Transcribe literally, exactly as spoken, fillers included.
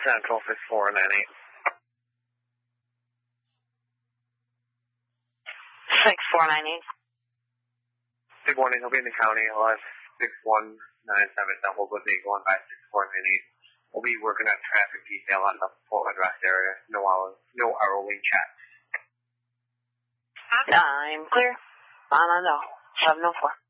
Central six four nine eight. six four nine eight. Good morning, I'll be in the county, L S six one nine seven, double with me going by six four nine eight. We'll be working on traffic detail on the Portland West area. No hour, no hourly checks. I'm clear. I'm on the seven oh four.